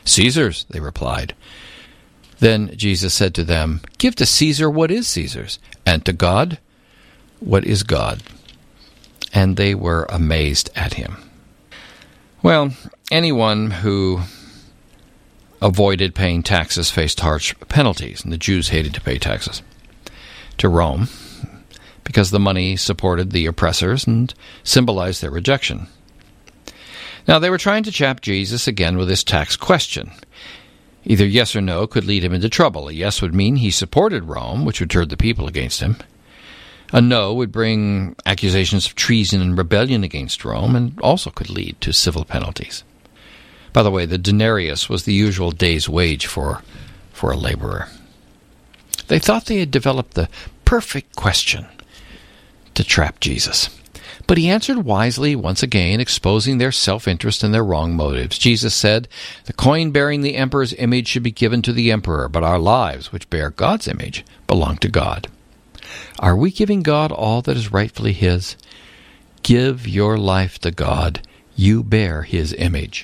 "Caesar's," they replied. Then Jesus said to them, "Give to Caesar what is Caesar's, and to God what is God." And they were amazed at him. Well, anyone who avoided paying taxes faced harsh penalties, and the Jews hated to pay taxes to Rome because the money supported the oppressors and symbolized their rejection. Now, they were trying to trap Jesus again with this tax question. Either yes or no could lead him into trouble. A yes would mean he supported Rome, which would turn the people against him. A no would bring accusations of treason and rebellion against Rome, and also could lead to civil penalties. By the way, the denarius was the usual day's wage for a laborer. They thought they had developed the perfect question to trap Jesus. But he answered wisely once again, exposing their self-interest and their wrong motives. Jesus said, "The coin bearing the emperor's image should be given to the emperor, but our lives, which bear God's image, belong to God." Are we giving God all that is rightfully his? Give your life to God. You bear his image.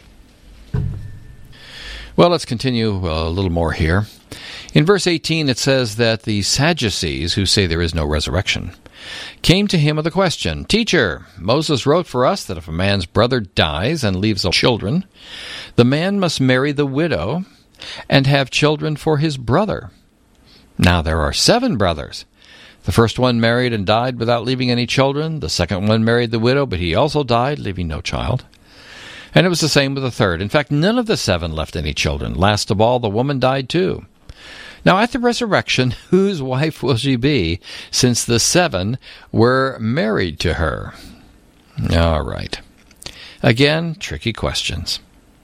Well, let's continue a little more here. In verse 18, it says that the Sadducees, who say there is no resurrection, came to him with a question. "Teacher, Moses wrote for us that if a man's brother dies and leaves children, the man must marry the widow and have children for his brother. Now there are 7 brothers. The first one married and died without leaving any children. The second one married the widow, but he also died, leaving no child. And it was the same with the third. In fact, none of the 7 left any children. Last of all, the woman died too. Now at the resurrection, whose wife will she be, since the 7 were married to her?" All right. Again, tricky questions.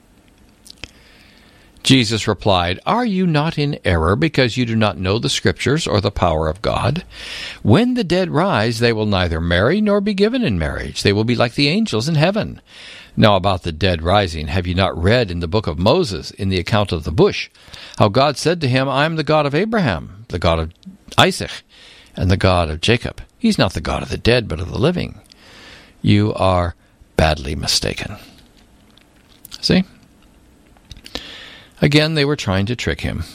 Jesus replied, "Are you not in error because you do not know the Scriptures or the power of God? When the dead rise, they will neither marry nor be given in marriage. They will be like the angels in heaven. Now about the dead rising, have you not read in the book of Moses, in the account of the bush, how God said to him, 'I am the God of Abraham, the God of Isaac, and the God of Jacob'? He's not the God of the dead, but of the living. You are badly mistaken." See? Again, they were trying to trick him.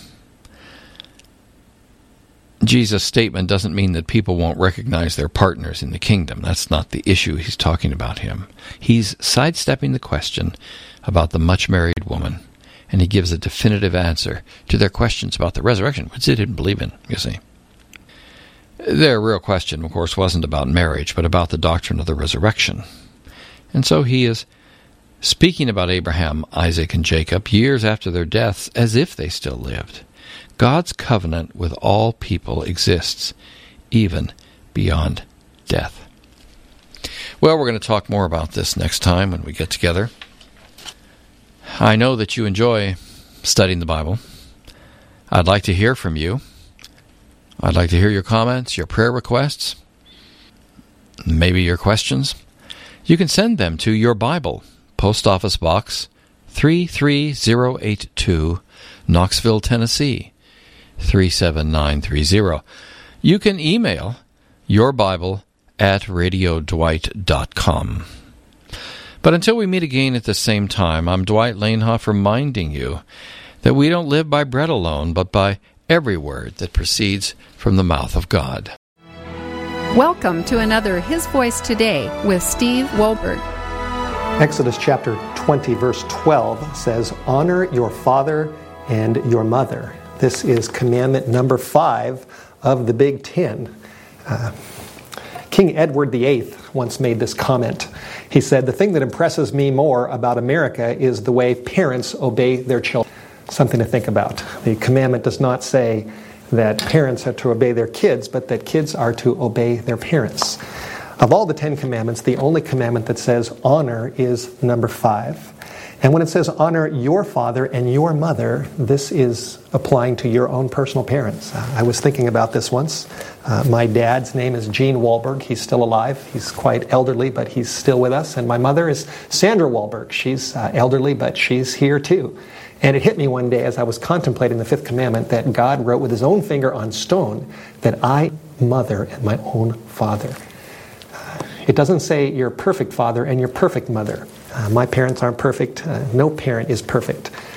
Jesus' statement doesn't mean that people won't recognize their partners in the kingdom. That's not the issue he's talking about him. He's sidestepping the question about the much-married woman, and he gives a definitive answer to their questions about the resurrection, which they didn't believe in, you see. Their real question, of course, wasn't about marriage, but about the doctrine of the resurrection. And so he is speaking about Abraham, Isaac, and Jacob years after their deaths as if they still lived. God's covenant with all people exists, even beyond death. Well, we're going to talk more about this next time when we get together. I know that you enjoy studying the Bible. I'd like to hear from you. I'd like to hear your comments, your prayer requests, maybe your questions. You can send them to Your Bible, Post Office Box 33082, Knoxville, Tennessee 37930. You can email yourbible@radiodwight.com. But until we meet again at the same time, I'm Dwight Lanehoff reminding you that we don't live by bread alone, but by every word that proceeds from the mouth of God. Welcome to another His Voice Today with Steve Wohlberg. Exodus chapter 20, verse 12 says, "Honor your father and your mother." This is commandment number 5 of the Big Ten. King Edward VIII once made this comment. He said, "The thing that impresses me more about America is the way parents obey their children." Something to think about. The commandment does not say that parents are to obey their kids, but that kids are to obey their parents. Of all the 10 commandments, the only commandment that says honor is number 5. And when it says honor your father and your mother, this is applying to your own personal parents. I was thinking about this once. My dad's name is Gene Wahlberg. He's still alive. He's quite elderly, but he's still with us. And my mother is Sandra Wahlberg. She's elderly, but she's here too. And it hit me one day as I was contemplating the 5th commandment that God wrote with his own finger on stone that I mother my own father. It doesn't say your perfect father and your perfect mother. My parents aren't perfect. No parent is perfect.